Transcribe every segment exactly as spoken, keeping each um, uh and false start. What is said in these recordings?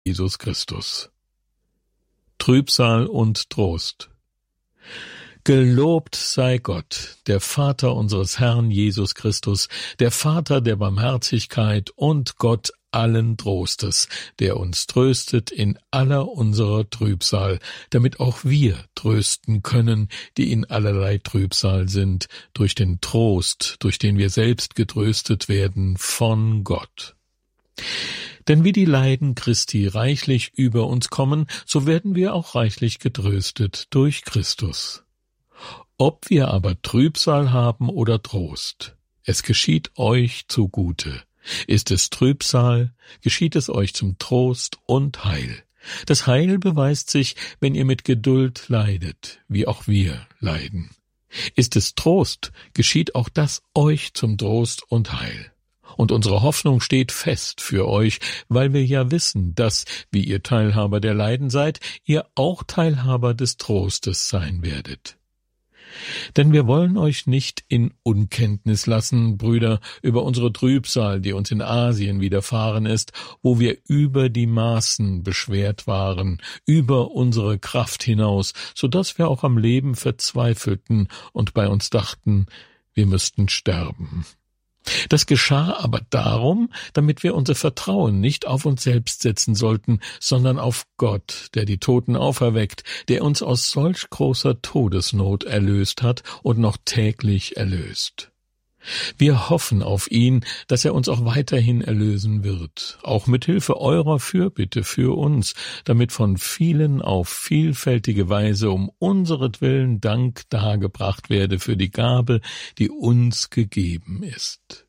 Jesus Christus. Trübsal und Trost. Gelobt sei Gott, der Vater unseres Herrn Jesus Christus, der Vater der Barmherzigkeit und Gott allen Trostes, der uns tröstet in aller unserer Trübsal, damit auch wir trösten können, die in allerlei Trübsal sind, durch den Trost, durch den wir selbst getröstet werden von Gott. Denn wie die Leiden Christi reichlich über uns kommen, so werden wir auch reichlich getröstet durch Christus. Ob wir aber Trübsal haben oder Trost, es geschieht euch zugute. Ist es Trübsal, geschieht es euch zum Trost und Heil. Das Heil beweist sich, wenn ihr mit Geduld leidet, wie auch wir leiden. Ist es Trost, geschieht auch das euch zum Trost und Heil. Und unsere Hoffnung steht fest für euch, weil wir ja wissen, dass, wie ihr Teilhaber der Leiden seid, ihr auch Teilhaber des Trostes sein werdet. Denn wir wollen euch nicht in Unkenntnis lassen, Brüder, über unsere Trübsal, die uns in Asien widerfahren ist, wo wir über die Maßen beschwert waren, über unsere Kraft hinaus, so dass wir auch am Leben verzweifelten und bei uns dachten, wir müssten sterben. Das geschah aber darum, damit wir unser Vertrauen nicht auf uns selbst setzen sollten, sondern auf Gott, der die Toten auferweckt, der uns aus solch großer Todesnot erlöst hat und noch täglich erlöst. Wir hoffen auf ihn, dass er uns auch weiterhin erlösen wird, auch mit Hilfe eurer Fürbitte für uns, damit von vielen auf vielfältige Weise um unseretwillen Dank dargebracht werde für die Gabe, die uns gegeben ist.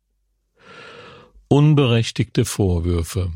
Unberechtigte Vorwürfe.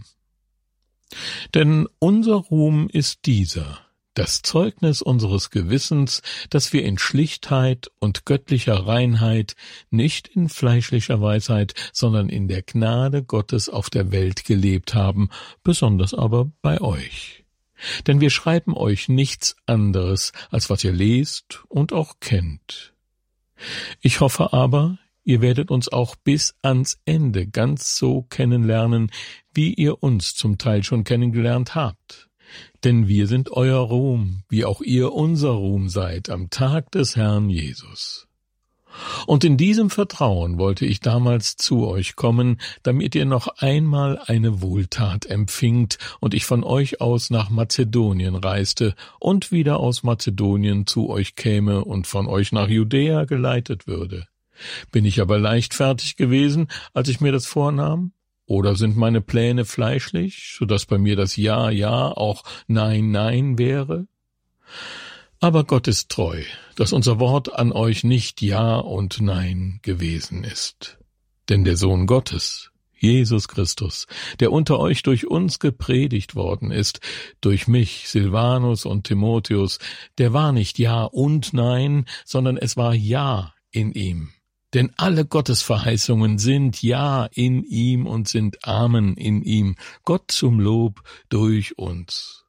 Denn unser Ruhm ist dieser: das Zeugnis unseres Gewissens, dass wir in Schlichtheit und göttlicher Reinheit, nicht in fleischlicher Weisheit, sondern in der Gnade Gottes auf der Welt gelebt haben, besonders aber bei euch. Denn wir schreiben euch nichts anderes, als was ihr lest und auch kennt. Ich hoffe aber, ihr werdet uns auch bis ans Ende ganz so kennenlernen, wie ihr uns zum Teil schon kennengelernt habt. Denn wir sind euer Ruhm, wie auch ihr unser Ruhm seid am Tag des Herrn Jesus. Und in diesem Vertrauen wollte ich damals zu euch kommen, damit ihr noch einmal eine Wohltat empfingt und ich von euch aus nach Mazedonien reiste und wieder aus Mazedonien zu euch käme und von euch nach Judäa geleitet würde. Bin ich aber leichtfertig gewesen, als ich mir das vornahm? Oder sind meine Pläne fleischlich, so dass bei mir das Ja, Ja auch Nein, Nein wäre? Aber Gott ist treu, dass unser Wort an euch nicht Ja und Nein gewesen ist. Denn der Sohn Gottes, Jesus Christus, der unter euch durch uns gepredigt worden ist, durch mich, Silvanus und Timotheus, der war nicht Ja und Nein, sondern es war Ja in ihm. Denn alle Gottesverheißungen sind Ja in ihm und sind Amen in ihm, Gott zum Lob durch uns.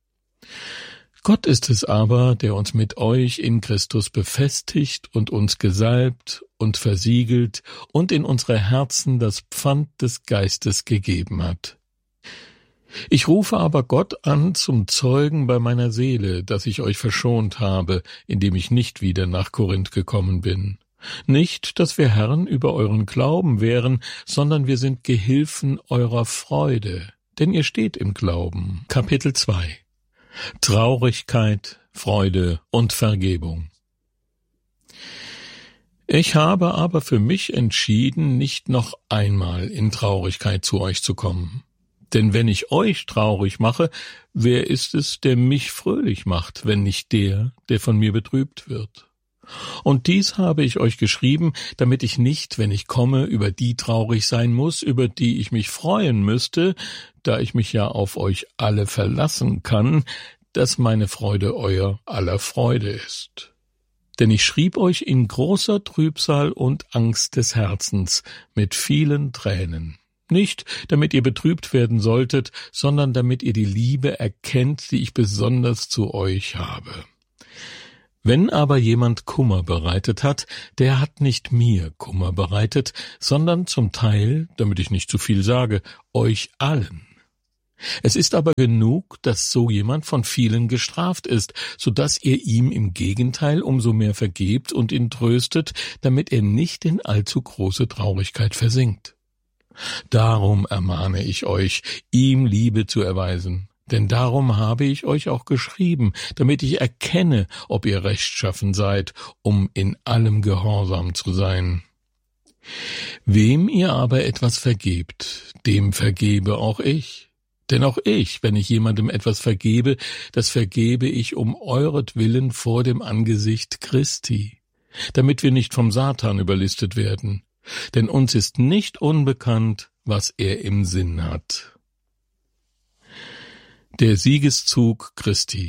Gott ist es aber, der uns mit euch in Christus befestigt und uns gesalbt und versiegelt und in unsere Herzen das Pfand des Geistes gegeben hat. Ich rufe aber Gott an zum Zeugen bei meiner Seele, dass ich euch verschont habe, indem ich nicht wieder nach Korinth gekommen bin. Nicht, dass wir Herren über euren Glauben wären, sondern wir sind Gehilfen eurer Freude, denn ihr steht im Glauben. Kapitel zwei. Traurigkeit, Freude und Vergebung. Ich habe aber für mich entschieden, nicht noch einmal in Traurigkeit zu euch zu kommen. Denn wenn ich euch traurig mache, wer ist es, der mich fröhlich macht, wenn nicht der, der von mir betrübt wird? Und dies habe ich euch geschrieben, damit ich nicht, wenn ich komme, über die traurig sein muss, über die ich mich freuen müsste, da ich mich ja auf euch alle verlassen kann, dass meine Freude euer aller Freude ist. Denn ich schrieb euch in großer Trübsal und Angst des Herzens mit vielen Tränen. Nicht, damit ihr betrübt werden solltet, sondern damit ihr die Liebe erkennt, die ich besonders zu euch habe. Wenn aber jemand Kummer bereitet hat, der hat nicht mir Kummer bereitet, sondern zum Teil, damit ich nicht zu viel sage, euch allen. Es ist aber genug, dass so jemand von vielen gestraft ist, so dass ihr ihm im Gegenteil umso mehr vergebt und ihn tröstet, damit er nicht in allzu große Traurigkeit versinkt. Darum ermahne ich euch, ihm Liebe zu erweisen. Denn darum habe ich euch auch geschrieben, damit ich erkenne, ob ihr rechtschaffen seid, um in allem gehorsam zu sein. Wem ihr aber etwas vergebt, dem vergebe auch ich. Denn auch ich, wenn ich jemandem etwas vergebe, das vergebe ich um euretwillen vor dem Angesicht Christi, damit wir nicht vom Satan überlistet werden. Denn uns ist nicht unbekannt, was er im Sinn hat. Der Siegeszug Christi.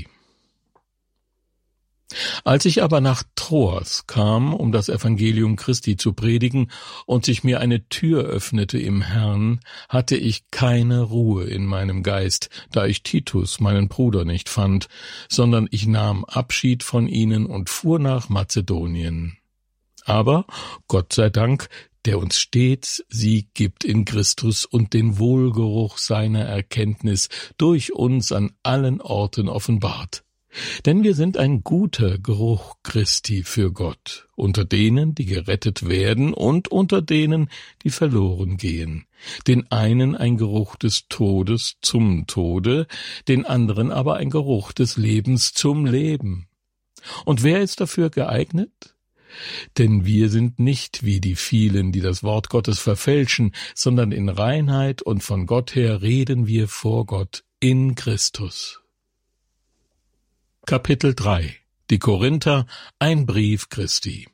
Als ich aber nach Troas kam, um das Evangelium Christi zu predigen, und sich mir eine Tür öffnete im Herrn, hatte ich keine Ruhe in meinem Geist, da ich Titus, meinen Bruder, nicht fand, sondern ich nahm Abschied von ihnen und fuhr nach Mazedonien. Aber, Gott sei Dank, der uns stets Sieg gibt in Christus und den Wohlgeruch seiner Erkenntnis durch uns an allen Orten offenbart. Denn wir sind ein guter Geruch Christi für Gott, unter denen, die gerettet werden und unter denen, die verloren gehen. Den einen ein Geruch des Todes zum Tode, den anderen aber ein Geruch des Lebens zum Leben. Und wer ist dafür geeignet? Denn wir sind nicht wie die vielen, die das Wort Gottes verfälschen, sondern in Reinheit und von Gott her reden wir vor Gott in Christus. Kapitel drei. Die Korinther, ein Brief Christi.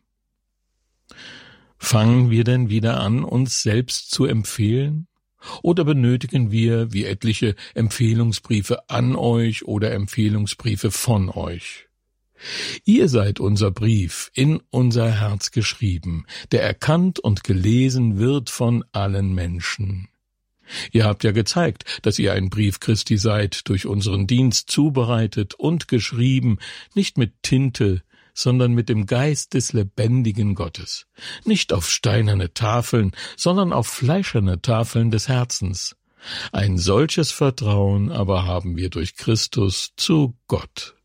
Fangen wir denn wieder an, uns selbst zu empfehlen? Oder benötigen wir, wie etliche, Empfehlungsbriefe an euch oder Empfehlungsbriefe von euch? Ihr seid unser Brief, in unser Herz geschrieben, der erkannt und gelesen wird von allen Menschen. Ihr habt ja gezeigt, dass ihr ein Brief Christi seid, durch unseren Dienst zubereitet und geschrieben, nicht mit Tinte, sondern mit dem Geist des lebendigen Gottes, nicht auf steinerne Tafeln, sondern auf fleischerne Tafeln des Herzens. Ein solches Vertrauen aber haben wir durch Christus zu Gott.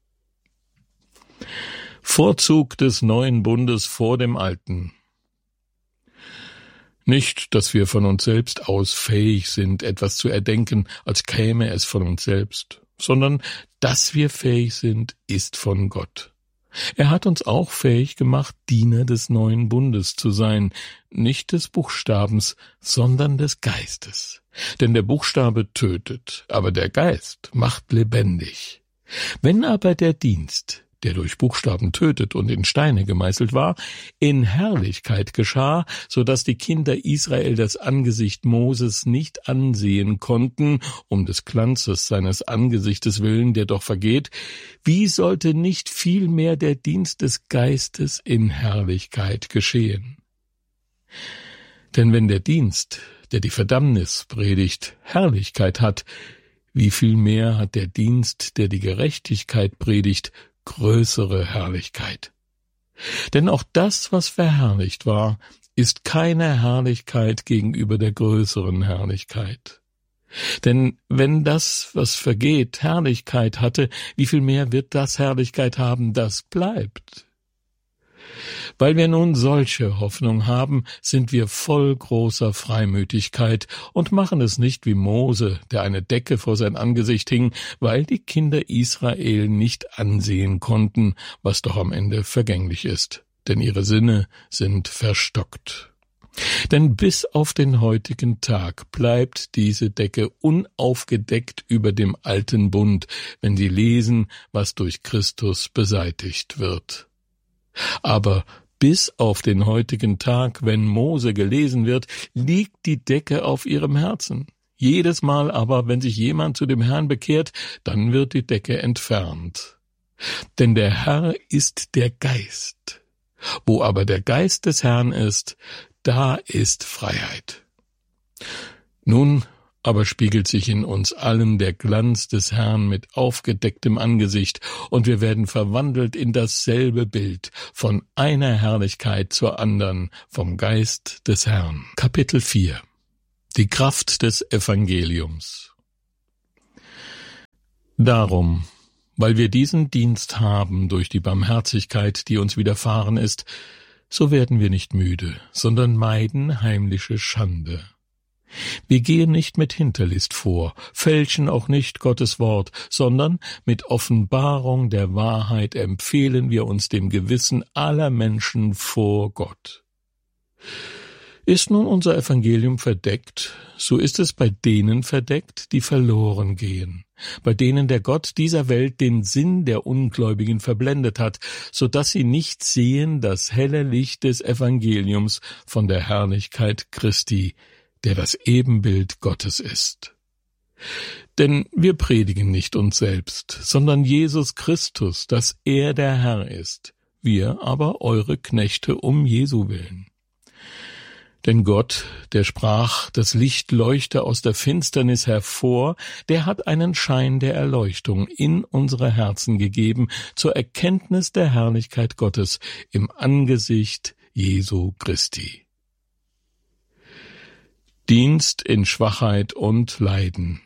Vorzug des neuen Bundes vor dem alten. Nicht, dass wir von uns selbst aus fähig sind, etwas zu erdenken, als käme es von uns selbst, sondern dass wir fähig sind, ist von Gott. Er hat uns auch fähig gemacht, Diener des neuen Bundes zu sein, nicht des Buchstabens, sondern des Geistes. Denn der Buchstabe tötet, aber der Geist macht lebendig. Wenn aber der Dienst, der durch Buchstaben tötet und in Steine gemeißelt war, in Herrlichkeit geschah, so dass die Kinder Israel das Angesicht Moses nicht ansehen konnten, um des Glanzes seines Angesichtes willen, der doch vergeht, wie sollte nicht vielmehr der Dienst des Geistes in Herrlichkeit geschehen? Denn wenn der Dienst, der die Verdammnis predigt, Herrlichkeit hat, wie viel mehr hat der Dienst, der die Gerechtigkeit predigt, größere Herrlichkeit. Denn auch das, was verherrlicht war, ist keine Herrlichkeit gegenüber der größeren Herrlichkeit. Denn wenn das, was vergeht, Herrlichkeit hatte, wie viel mehr wird das Herrlichkeit haben, das bleibt? Weil wir nun solche Hoffnung haben, sind wir voll großer Freimütigkeit und machen es nicht wie Mose, der eine Decke vor sein Angesicht hing, weil die Kinder Israel nicht ansehen konnten, was doch am Ende vergänglich ist, denn ihre Sinne sind verstockt. Denn bis auf den heutigen Tag bleibt diese Decke unaufgedeckt über dem alten Bund, wenn sie lesen, was durch Christus beseitigt wird. Aber bis auf den heutigen Tag, wenn Mose gelesen wird, liegt die Decke auf ihrem Herzen. Jedes Mal aber, wenn sich jemand zu dem Herrn bekehrt, dann wird die Decke entfernt. Denn der Herr ist der Geist. Wo aber der Geist des Herrn ist, da ist Freiheit. Nun aber spiegelt sich in uns allen der Glanz des Herrn mit aufgedecktem Angesicht, und wir werden verwandelt in dasselbe Bild, von einer Herrlichkeit zur andern, vom Geist des Herrn. Kapitel vier. Die Kraft des Evangeliums. Darum, weil wir diesen Dienst haben durch die Barmherzigkeit, die uns widerfahren ist, so werden wir nicht müde, sondern meiden heimliche Schande. Wir gehen nicht mit Hinterlist vor, fälschen auch nicht Gottes Wort, sondern mit Offenbarung der Wahrheit empfehlen wir uns dem Gewissen aller Menschen vor Gott. Ist nun unser Evangelium verdeckt, so ist es bei denen verdeckt, die verloren gehen, bei denen der Gott dieser Welt den Sinn der Ungläubigen verblendet hat, so dass sie nicht sehen das helle Licht des Evangeliums von der Herrlichkeit Christi, der das Ebenbild Gottes ist. Denn wir predigen nicht uns selbst, sondern Jesus Christus, dass er der Herr ist, wir aber eure Knechte um Jesu willen. Denn Gott, der sprach, das Licht leuchte aus der Finsternis hervor, der hat einen Schein der Erleuchtung in unsere Herzen gegeben, zur Erkenntnis der Herrlichkeit Gottes im Angesicht Jesu Christi. Dienst in Schwachheit und Leiden.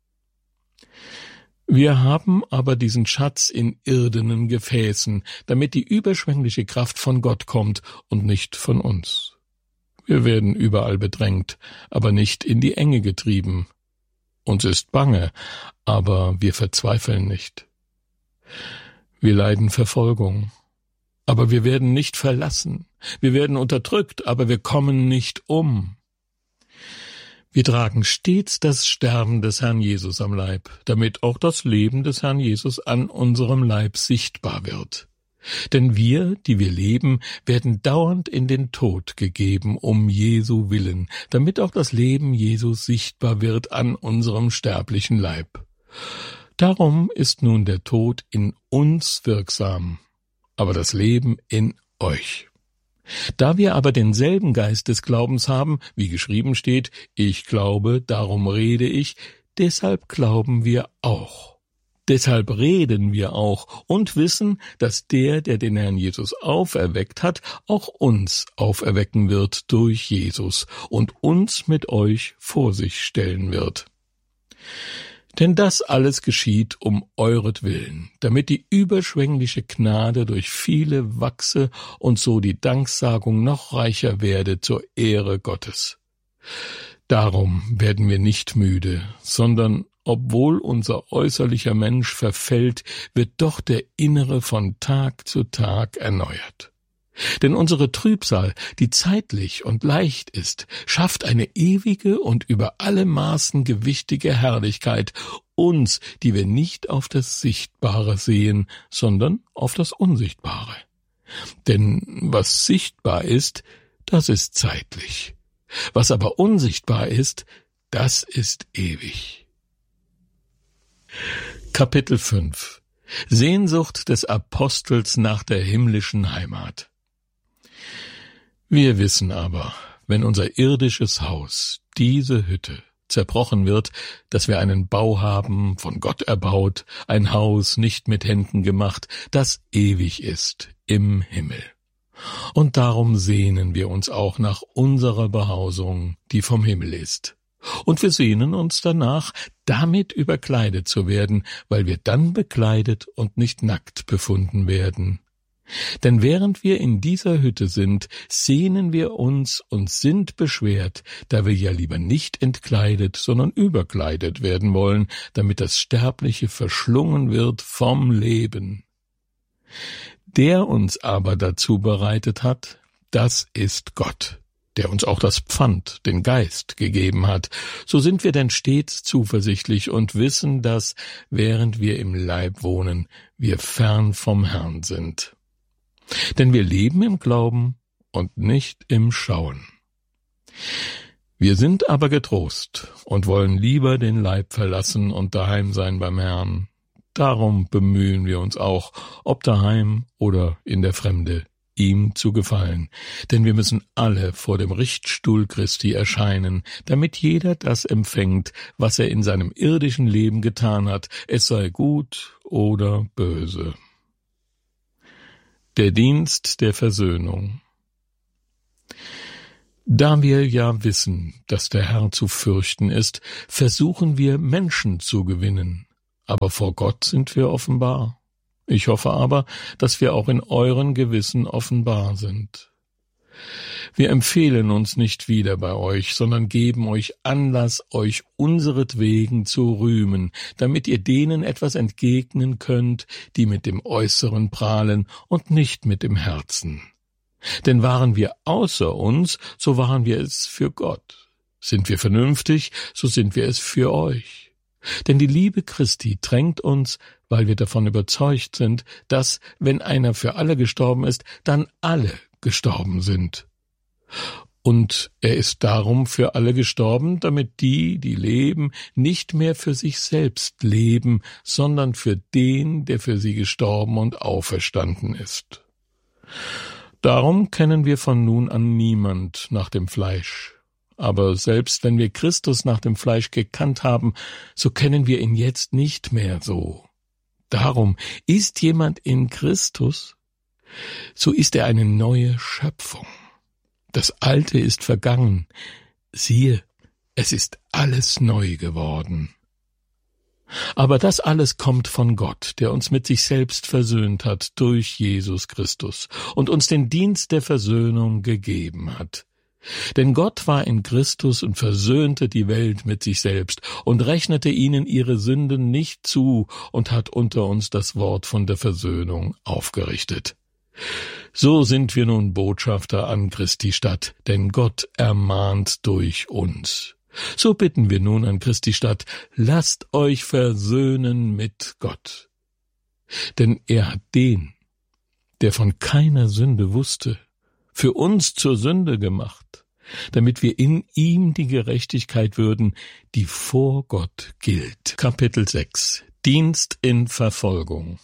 Wir haben aber diesen Schatz in irdenen Gefäßen, damit die überschwängliche Kraft von Gott kommt und nicht von uns. Wir werden überall bedrängt, aber nicht in die Enge getrieben. Uns ist bange, aber wir verzweifeln nicht. Wir leiden Verfolgung, aber wir werden nicht verlassen. Wir werden unterdrückt, aber wir kommen nicht um. Wir tragen stets das Sterben des Herrn Jesus am Leib, damit auch das Leben des Herrn Jesus an unserem Leib sichtbar wird. Denn wir, die wir leben, werden dauernd in den Tod gegeben, um Jesu willen, damit auch das Leben Jesus sichtbar wird an unserem sterblichen Leib. Darum ist nun der Tod in uns wirksam, aber das Leben in euch. Da wir aber denselben Geist des Glaubens haben, wie geschrieben steht, ich glaube, darum rede ich, deshalb glauben wir auch. Deshalb reden wir auch und wissen, dass der, der den Herrn Jesus auferweckt hat, auch uns auferwecken wird durch Jesus und uns mit euch vor sich stellen wird. Denn das alles geschieht um euretwillen, damit die überschwängliche Gnade durch viele wachse und so die Danksagung noch reicher werde zur Ehre Gottes. Darum werden wir nicht müde, sondern obwohl unser äußerlicher Mensch verfällt, wird doch der innere von Tag zu Tag erneuert. Denn unsere Trübsal, die zeitlich und leicht ist, schafft eine ewige und über alle Maßen gewichtige Herrlichkeit, uns, die wir nicht auf das Sichtbare sehen, sondern auf das Unsichtbare. Denn was sichtbar ist, das ist zeitlich. Was aber unsichtbar ist, das ist ewig. Kapitel fünf. Sehnsucht des Apostels nach der himmlischen Heimat. Wir wissen aber, wenn unser irdisches Haus, diese Hütte, zerbrochen wird, dass wir einen Bau haben, von Gott erbaut, ein Haus nicht mit Händen gemacht, das ewig ist im Himmel. Und darum sehnen wir uns auch nach unserer Behausung, die vom Himmel ist. Und wir sehnen uns danach, damit überkleidet zu werden, weil wir dann bekleidet und nicht nackt befunden werden. Denn während wir in dieser Hütte sind, sehnen wir uns und sind beschwert, da wir ja lieber nicht entkleidet, sondern überkleidet werden wollen, damit das Sterbliche verschlungen wird vom Leben. Der uns aber dazu bereitet hat, das ist Gott, der uns auch das Pfand, den Geist, gegeben hat. So sind wir denn stets zuversichtlich und wissen, dass, während wir im Leib wohnen, wir fern vom Herrn sind. Denn wir leben im Glauben und nicht im Schauen. Wir sind aber getrost und wollen lieber den Leib verlassen und daheim sein beim Herrn. Darum bemühen wir uns auch, ob daheim oder in der Fremde, ihm zu gefallen, denn wir müssen alle vor dem Richtstuhl Christi erscheinen, damit jeder das empfängt, was er in seinem irdischen Leben getan hat, es sei gut oder böse. Der Dienst der Versöhnung. Da wir ja wissen, dass der Herr zu fürchten ist, versuchen wir, Menschen zu gewinnen. aber vor Gott sind wir offenbar. Ich hoffe aber, dass wir auch in euren Gewissen offenbar sind. Wir empfehlen uns nicht wieder bei euch, sondern geben euch Anlass, euch unseretwegen zu rühmen, damit ihr denen etwas entgegnen könnt, die mit dem Äußeren prahlen und nicht mit dem Herzen. Denn waren wir außer uns, so waren wir es für Gott. Sind wir vernünftig, so sind wir es für euch. Denn die Liebe Christi drängt uns, weil wir davon überzeugt sind, dass, wenn einer für alle gestorben ist, dann alle gestorben sind. Und er ist darum für alle gestorben, damit die, die leben, nicht mehr für sich selbst leben, sondern für den, der für sie gestorben und auferstanden ist. Darum kennen wir von nun an niemand nach dem Fleisch. Aber selbst wenn wir Christus nach dem Fleisch gekannt haben, so kennen wir ihn jetzt nicht mehr so. Darum, ist jemand in Christus, so ist er eine neue Schöpfung. Das Alte ist vergangen. Siehe, es ist alles neu geworden. Aber das alles kommt von Gott, der uns mit sich selbst versöhnt hat durch Jesus Christus und uns den Dienst der Versöhnung gegeben hat. Denn Gott war in Christus und versöhnte die Welt mit sich selbst und rechnete ihnen ihre Sünden nicht zu und hat unter uns das Wort von der Versöhnung aufgerichtet. So sind wir nun Botschafter an Christi Stadt, denn Gott ermahnt durch uns. So bitten wir nun an Christi Stadt, lasst euch versöhnen mit Gott. Denn er hat den, der von keiner Sünde wusste, für uns zur Sünde gemacht, damit wir in ihm die Gerechtigkeit würden, die vor Gott gilt. Kapitel sechs. Dienst in Verfolgung.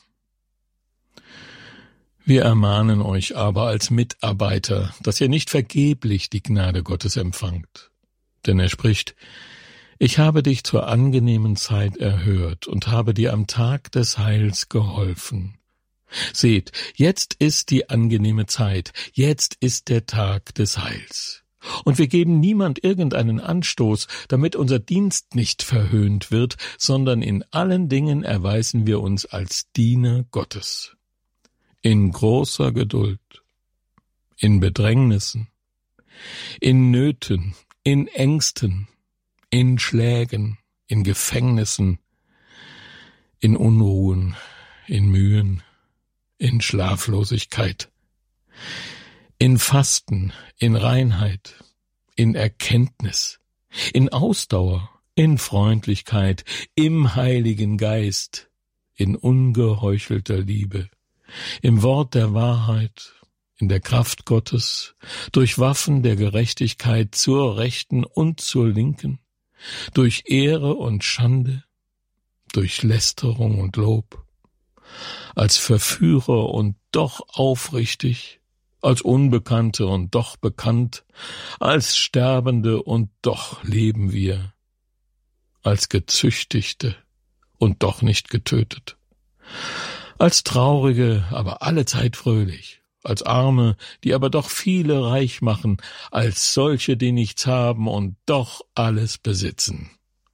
Wir ermahnen euch aber als Mitarbeiter, dass ihr nicht vergeblich die Gnade Gottes empfangt. Denn er spricht, ich habe dich zur angenehmen Zeit erhört und habe dir am Tag des Heils geholfen. Seht, jetzt ist die angenehme Zeit, jetzt ist der Tag des Heils. Und wir geben niemand irgendeinen Anstoß, damit unser Dienst nicht verhöhnt wird, sondern in allen Dingen erweisen wir uns als Diener Gottes. In großer Geduld, in Bedrängnissen, in Nöten, in Ängsten, in Schlägen, in Gefängnissen, in Unruhen, in Mühen, in Schlaflosigkeit, in Fasten, in Reinheit, in Erkenntnis, in Ausdauer, in Freundlichkeit, im Heiligen Geist, in ungeheuchelter Liebe, im Wort der Wahrheit, in der Kraft Gottes, durch Waffen der Gerechtigkeit zur Rechten und zur Linken, durch Ehre und Schande, durch Lästerung und Lob, als Verführer und doch aufrichtig, als Unbekannte und doch bekannt, als Sterbende und doch leben wir, als Gezüchtigte und doch nicht getötet, als Traurige, aber allezeit fröhlich, als Arme, die aber doch viele reich machen, als solche, die nichts haben und doch alles besitzen.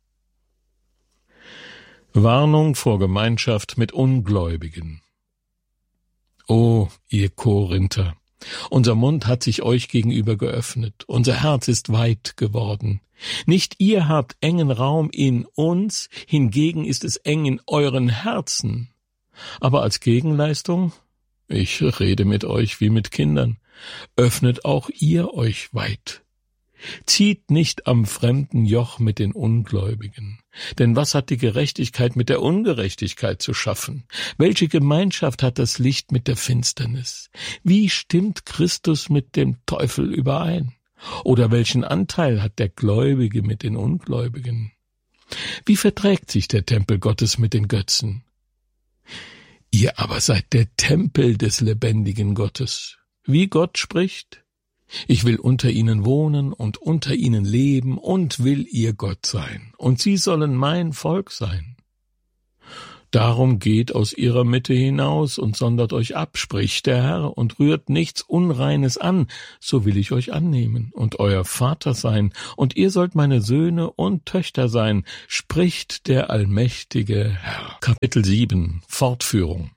Warnung vor Gemeinschaft mit Ungläubigen. O, ihr Korinther, unser Mund hat sich euch gegenüber geöffnet, unser Herz ist weit geworden. Nicht ihr habt engen Raum in uns, hingegen ist es eng in euren Herzen. Aber als Gegenleistung, ich rede mit euch wie mit Kindern, öffnet auch ihr euch weit. Zieht nicht am fremden Joch mit den Ungläubigen. Denn was hat die Gerechtigkeit mit der Ungerechtigkeit zu schaffen? Welche Gemeinschaft hat das Licht mit der Finsternis? Wie stimmt Christus mit dem Teufel überein? Oder welchen Anteil hat der Gläubige mit den Ungläubigen? Wie verträgt sich der Tempel Gottes mit den Götzen? Ihr aber seid der Tempel des lebendigen Gottes. Wie Gott spricht, ich will unter ihnen wohnen und unter ihnen leben und will ihr Gott sein, und sie sollen mein Volk sein. Darum geht aus ihrer Mitte hinaus und sondert euch ab, spricht der Herr, und rührt nichts Unreines an, so will ich euch annehmen und euer Vater sein, und ihr sollt meine Söhne und Töchter sein, spricht der allmächtige Herr. Kapitel sieben, Fortführung.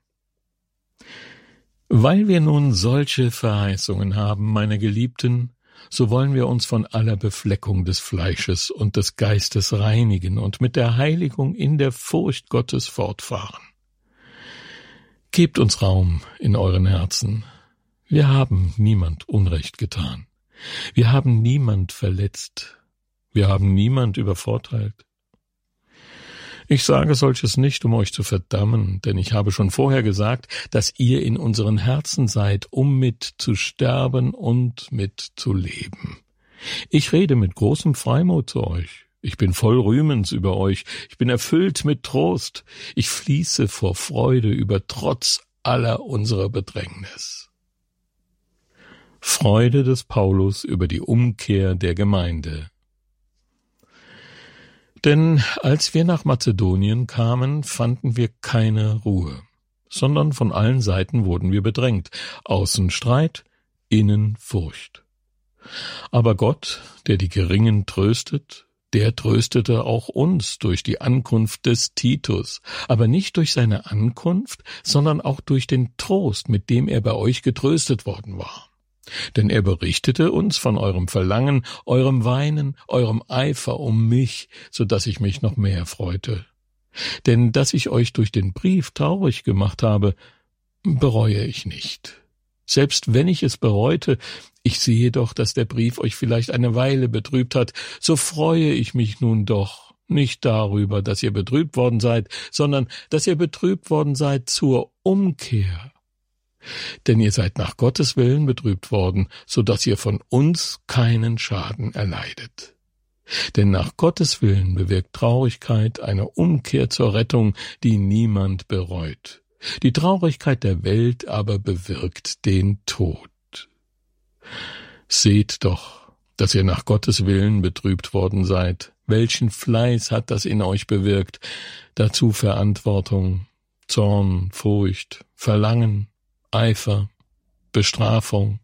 Weil wir nun solche Verheißungen haben, meine Geliebten, so wollen wir uns von aller Befleckung des Fleisches und des Geistes reinigen und mit der Heiligung in der Furcht Gottes fortfahren. Gebt uns Raum in euren Herzen. Wir haben niemand Unrecht getan. Wir haben niemand verletzt. Wir haben niemand übervorteilt. Ich sage solches nicht, um euch zu verdammen, denn ich habe schon vorher gesagt, dass ihr in unseren Herzen seid, um mit zu sterben und mit zu leben. Ich rede mit großem Freimut zu euch. Ich bin voll Rühmens über euch. Ich bin erfüllt mit Trost. Ich fließe vor Freude über trotz aller unserer Bedrängnis. Freude des Paulus über die Umkehr der Gemeinde. Denn als wir nach Mazedonien kamen, fanden wir keine Ruhe, sondern von allen Seiten wurden wir bedrängt, außen Streit, innen Furcht. Aber Gott, der die Geringen tröstet, der tröstete auch uns durch die Ankunft des Titus, aber nicht durch seine Ankunft, sondern auch durch den Trost, mit dem er bei euch getröstet worden war. Denn er berichtete uns von eurem Verlangen, eurem Weinen, eurem Eifer um mich, so dass ich mich noch mehr freute. Denn dass ich euch durch den Brief traurig gemacht habe, bereue ich nicht. Selbst wenn ich es bereute, ich sehe doch, dass der Brief euch vielleicht eine Weile betrübt hat, so freue ich mich nun doch nicht darüber, dass ihr betrübt worden seid, sondern dass ihr betrübt worden seid zur Umkehr. Denn ihr seid nach Gottes Willen betrübt worden, so dass ihr von uns keinen Schaden erleidet. Denn nach Gottes Willen bewirkt Traurigkeit eine Umkehr zur Rettung, die niemand bereut. Die Traurigkeit der Welt aber bewirkt den Tod. Seht doch, dass ihr nach Gottes Willen betrübt worden seid. Welchen Fleiß hat das in euch bewirkt? Dazu Verantwortung, Zorn, Furcht, Verlangen, Eifer, Bestrafung.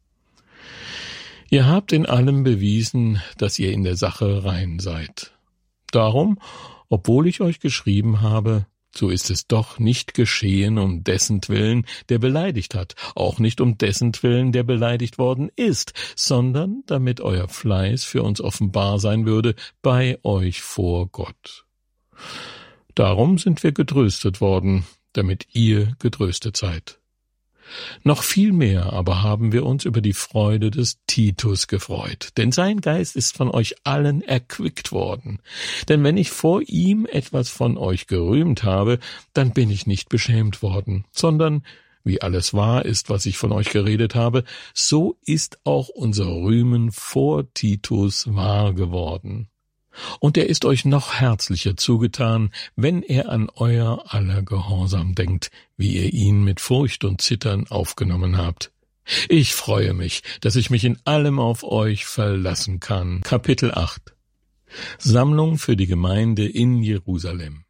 Ihr habt in allem bewiesen, dass ihr in der Sache rein seid. Darum, obwohl ich euch geschrieben habe, so ist es doch nicht geschehen um dessentwillen, der beleidigt hat, auch nicht um dessentwillen, der beleidigt worden ist, sondern damit euer Fleiß für uns offenbar sein würde bei euch vor Gott. Darum sind wir getröstet worden, damit ihr getröstet seid. Noch viel mehr aber haben wir uns über die Freude des Titus gefreut, denn sein Geist ist von euch allen erquickt worden. Denn wenn ich vor ihm etwas von euch gerühmt habe, dann bin ich nicht beschämt worden, sondern, wie alles wahr ist, was ich von euch geredet habe, so ist auch unser Rühmen vor Titus wahr geworden. Und er ist euch noch herzlicher zugetan, wenn er an euer aller Gehorsam denkt, wie ihr ihn mit Furcht und Zittern aufgenommen habt. Ich freue mich, dass ich mich in allem auf euch verlassen kann. Kapitel acht. Sammlung für die Gemeinde in Jerusalem.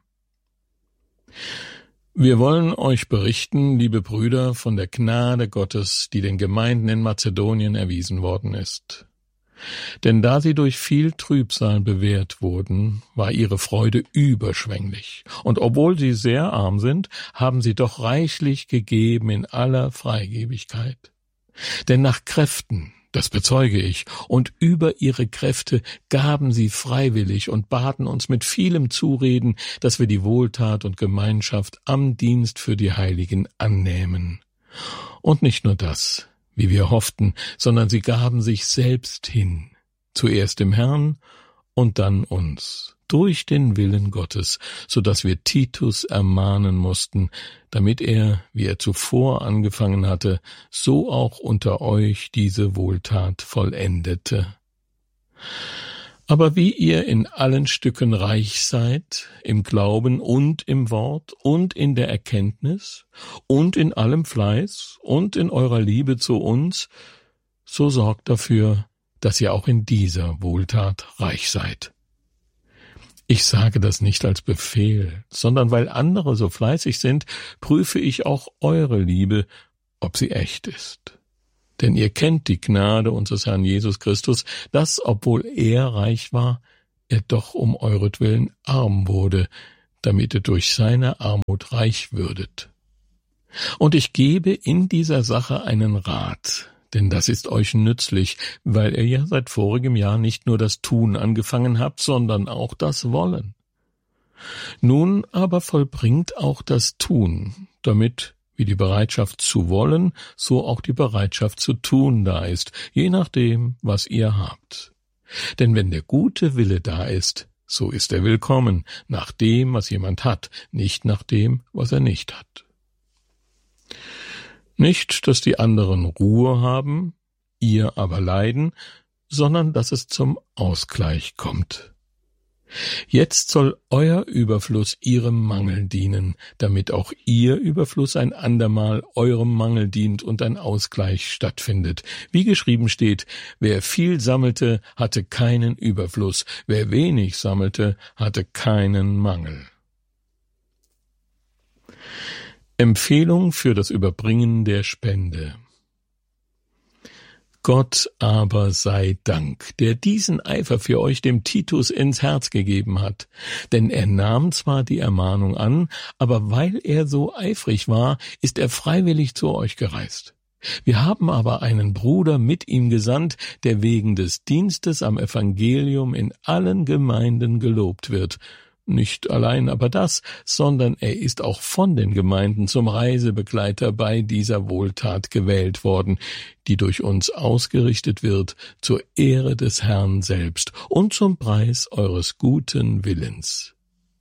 Wir wollen euch berichten, liebe Brüder, von der Gnade Gottes, die den Gemeinden in Mazedonien erwiesen worden ist. Denn da sie durch viel Trübsal bewährt wurden, war ihre Freude überschwänglich, und obwohl sie sehr arm sind, haben sie doch reichlich gegeben in aller Freigebigkeit. Denn nach Kräften, das bezeuge ich, und über ihre Kräfte gaben sie freiwillig und baten uns mit vielem Zureden, dass wir die Wohltat und Gemeinschaft am Dienst für die Heiligen annähmen. Und nicht nur das, wie wir hofften, sondern sie gaben sich selbst hin, zuerst dem Herrn und dann uns, durch den Willen Gottes, so dass wir Titus ermahnen mussten, damit er, wie er zuvor angefangen hatte, so auch unter euch diese Wohltat vollendete. Aber wie ihr in allen Stücken reich seid, im Glauben und im Wort und in der Erkenntnis und in allem Fleiß und in eurer Liebe zu uns, so sorgt dafür, dass ihr auch in dieser Wohltat reich seid. Ich sage das nicht als Befehl, sondern weil andere so fleißig sind, prüfe ich auch eure Liebe, ob sie echt ist. Denn ihr kennt die Gnade unseres Herrn Jesus Christus, dass, obwohl er reich war, er doch um euretwillen arm wurde, damit ihr durch seine Armut reich würdet. Und ich gebe in dieser Sache einen Rat, denn das ist euch nützlich, weil ihr ja seit vorigem Jahr nicht nur das Tun angefangen habt, sondern auch das Wollen. Nun aber vollbringt auch das Tun, damit, wie die Bereitschaft zu wollen, so auch die Bereitschaft zu tun da ist, je nachdem, was ihr habt. Denn wenn der gute Wille da ist, so ist er willkommen, nach dem, was jemand hat, nicht nach dem, was er nicht hat. Nicht, dass die anderen Ruhe haben, ihr aber leiden, sondern dass es zum Ausgleich kommt. Jetzt soll euer Überfluss ihrem Mangel dienen, damit auch ihr Überfluss ein andermal eurem Mangel dient und ein Ausgleich stattfindet. Wie geschrieben steht, wer viel sammelte, hatte keinen Überfluss, wer wenig sammelte, hatte keinen Mangel. Empfehlung für das Überbringen der Spende. Gott aber sei Dank, der diesen Eifer für euch dem Titus ins Herz gegeben hat. Denn er nahm zwar die Ermahnung an, aber weil er so eifrig war, ist er freiwillig zu euch gereist. Wir haben aber einen Bruder mit ihm gesandt, der wegen des Dienstes am Evangelium in allen Gemeinden gelobt wird. Nicht allein aber das, sondern er ist auch von den Gemeinden zum Reisebegleiter bei dieser Wohltat gewählt worden, die durch uns ausgerichtet wird, zur Ehre des Herrn selbst und zum Preis eures guten Willens.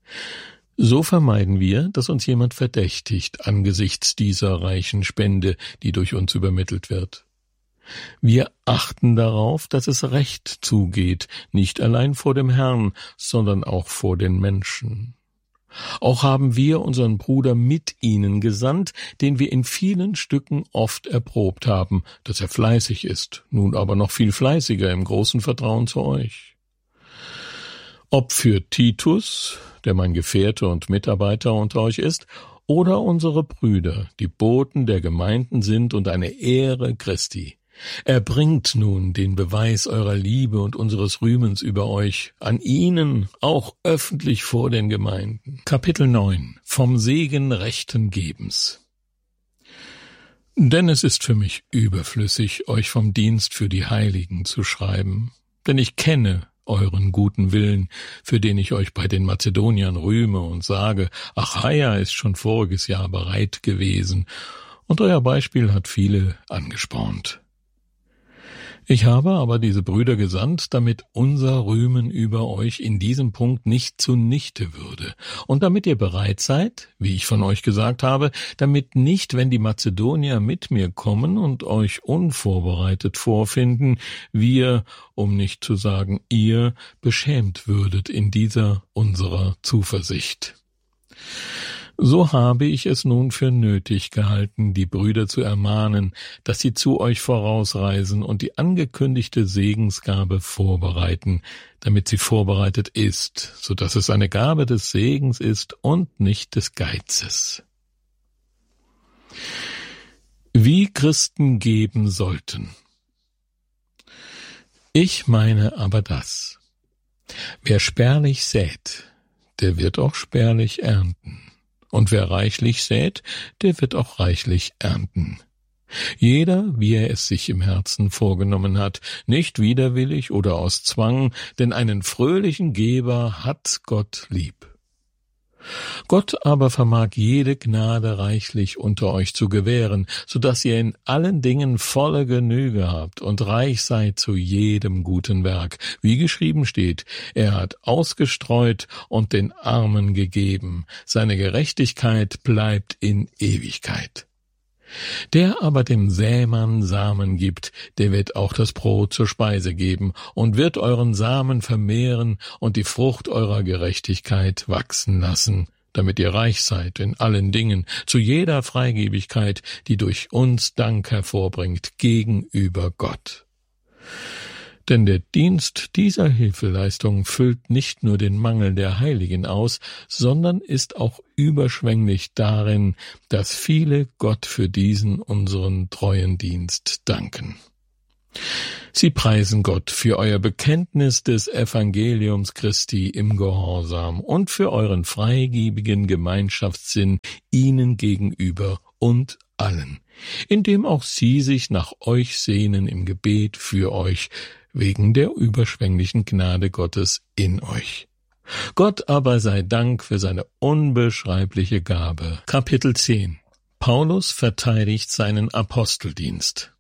So vermeiden wir, dass uns jemand verdächtigt angesichts dieser reichen Spende, die durch uns übermittelt wird. Wir achten darauf, dass es recht zugeht, nicht allein vor dem Herrn, sondern auch vor den Menschen. Auch haben wir unseren Bruder mit ihnen gesandt, den wir in vielen Stücken oft erprobt haben, dass er fleißig ist, nun aber noch viel fleißiger im großen Vertrauen zu euch. Ob für Titus, der mein Gefährte und Mitarbeiter unter euch ist, oder unsere Brüder, die Boten der Gemeinden sind und eine Ehre Christi. Erbringt nun den Beweis eurer Liebe und unseres Rühmens über euch, an ihnen, auch öffentlich vor den Gemeinden. Kapitel neun. Vom Segen rechten Gebens. Denn es ist für mich überflüssig, euch vom Dienst für die Heiligen zu schreiben, denn ich kenne euren guten Willen, für den ich euch bei den Mazedoniern rühme und sage, Achaia ist schon voriges Jahr bereit gewesen, und euer Beispiel hat viele angespornt. Ich habe aber diese Brüder gesandt, damit unser Rühmen über euch in diesem Punkt nicht zunichte würde und damit ihr bereit seid, wie ich von euch gesagt habe, damit nicht, wenn die Mazedonier mit mir kommen und euch unvorbereitet vorfinden, wir, um nicht zu sagen ihr, beschämt würdet in dieser unserer Zuversicht. So habe ich es nun für nötig gehalten, die Brüder zu ermahnen, dass sie zu euch vorausreisen und die angekündigte Segensgabe vorbereiten, damit sie vorbereitet ist, so dass es eine Gabe des Segens ist und nicht des Geizes. Wie Christen geben sollten. Ich meine aber das: Wer spärlich sät, der wird auch spärlich ernten. Und wer reichlich sät, der wird auch reichlich ernten. Jeder, wie er es sich im Herzen vorgenommen hat, nicht widerwillig oder aus Zwang, denn einen fröhlichen Geber hat Gott lieb. Gott aber vermag jede Gnade reichlich unter euch zu gewähren, so dass ihr in allen Dingen volle Genüge habt und reich seid zu jedem guten Werk. Wie geschrieben steht, er hat ausgestreut und den Armen gegeben. Seine Gerechtigkeit bleibt in Ewigkeit. Der aber dem Sämann Samen gibt, der wird auch das Brot zur Speise geben und wird euren Samen vermehren und die Frucht eurer Gerechtigkeit wachsen lassen, damit ihr reich seid in allen Dingen, zu jeder Freigebigkeit, die durch uns Dank hervorbringt gegenüber Gott. Denn der Dienst dieser Hilfeleistung füllt nicht nur den Mangel der Heiligen aus, sondern ist auch überschwänglich darin, dass viele Gott für diesen unseren treuen Dienst danken. Sie preisen Gott für euer Bekenntnis des Evangeliums Christi im Gehorsam und für euren freigebigen Gemeinschaftssinn ihnen gegenüber und allen, indem auch sie sich nach euch sehnen im Gebet für euch, wegen der überschwänglichen Gnade Gottes in euch. Gott aber sei Dank für seine unbeschreibliche Gabe. Kapitel zehn. Paulus verteidigt seinen Aposteldienst.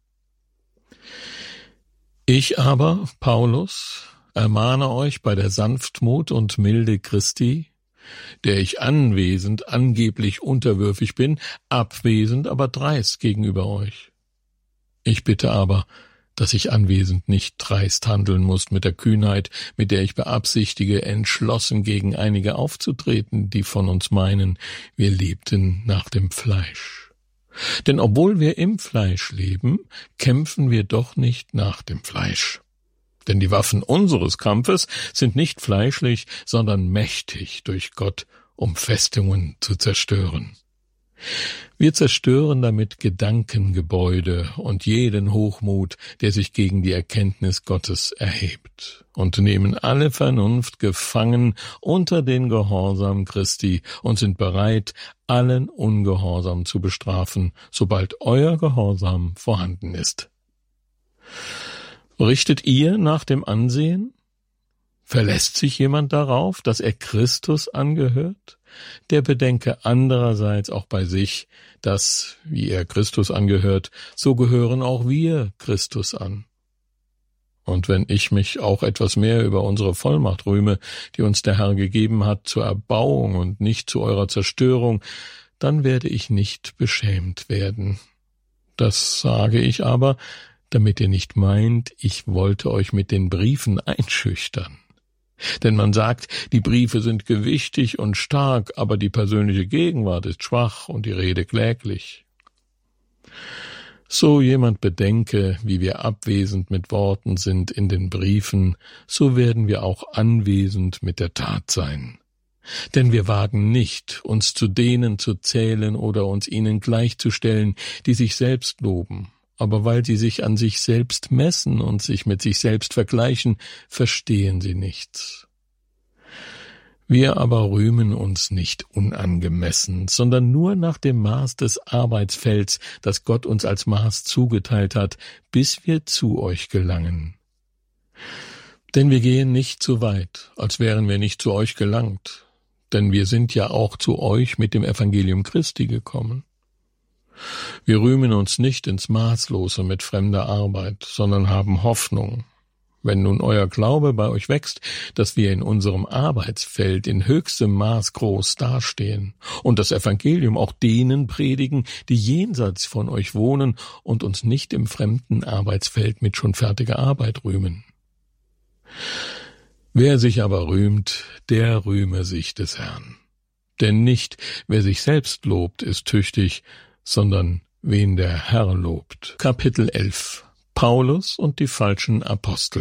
Ich aber, Paulus, ermahne euch bei der Sanftmut und Milde Christi, der ich anwesend angeblich unterwürfig bin, abwesend aber dreist gegenüber euch. Ich bitte aber, dass ich anwesend nicht dreist handeln muss mit der Kühnheit, mit der ich beabsichtige, entschlossen gegen einige aufzutreten, die von uns meinen, wir lebten nach dem Fleisch. Denn obwohl wir im Fleisch leben, kämpfen wir doch nicht nach dem Fleisch. Denn die Waffen unseres Kampfes sind nicht fleischlich, sondern mächtig durch Gott, um Festungen zu zerstören. Wir zerstören damit Gedankengebäude und jeden Hochmut, der sich gegen die Erkenntnis Gottes erhebt, und nehmen alle Vernunft gefangen unter den Gehorsam Christi und sind bereit, allen Ungehorsam zu bestrafen, sobald euer Gehorsam vorhanden ist. Richtet ihr nach dem Ansehen? Verlässt sich jemand darauf, dass er Christus angehört? Der bedenke andererseits auch bei sich, dass, wie er Christus angehört, so gehören auch wir Christus an. Und wenn ich mich auch etwas mehr über unsere Vollmacht rühme, die uns der Herr gegeben hat zur Erbauung und nicht zu eurer Zerstörung, dann werde ich nicht beschämt werden. Das sage ich aber, damit ihr nicht meint, ich wollte euch mit den Briefen einschüchtern. Denn man sagt, die Briefe sind gewichtig und stark, aber die persönliche Gegenwart ist schwach und die Rede kläglich. So jemand bedenke, wie wir abwesend mit Worten sind in den Briefen, so werden wir auch anwesend mit der Tat sein. Denn wir wagen nicht, uns zu denen zu zählen oder uns ihnen gleichzustellen, die sich selbst loben. Aber weil sie sich an sich selbst messen und sich mit sich selbst vergleichen, verstehen sie nichts. Wir aber rühmen uns nicht unangemessen, sondern nur nach dem Maß des Arbeitsfelds, das Gott uns als Maß zugeteilt hat, bis wir zu euch gelangen. Denn wir gehen nicht so weit, als wären wir nicht zu euch gelangt, denn wir sind ja auch zu euch mit dem Evangelium Christi gekommen. Wir rühmen uns nicht ins Maßlose mit fremder Arbeit, sondern haben Hoffnung. Wenn nun euer Glaube bei euch wächst, dass wir in unserem Arbeitsfeld in höchstem Maß groß dastehen und das Evangelium auch denen predigen, die jenseits von euch wohnen und uns nicht im fremden Arbeitsfeld mit schon fertiger Arbeit rühmen. Wer sich aber rühmt, der rühme sich des Herrn. Denn nicht, wer sich selbst lobt, ist tüchtig, sondern wen der Herr lobt. Kapitel elf. Paulus und die falschen Apostel.